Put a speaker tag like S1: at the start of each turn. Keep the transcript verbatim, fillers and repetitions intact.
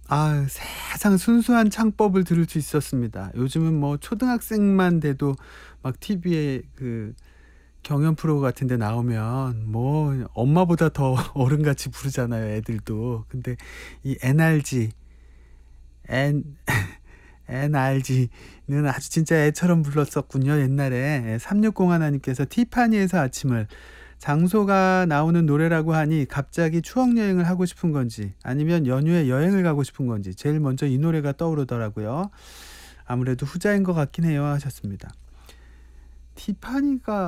S1: 아 세상 순수한 창법을 들을 수 있었습니다. 요즘은 뭐 초등학생만 돼도 막 티비에 그 경연 프로 같은 데 나오면 뭐 엄마보다 더 어른같이 부르잖아요, 애들도. 근데 이 엔알지 엔 엔알지는 아주 진짜 애처럼 불렀었군요, 옛날에. 예 삼육공 하나님께서 티파니에서 아침을 장소가 나오는 노래라고 하니 갑자기 추억 여행을 하고 싶은 건지 아니면 연휴에 여행을 가고 싶은 건지 제일 먼저 이 노래가 떠오르더라고요. 아무래도 후자인 것 같긴 해요 하셨습니다. 티파니가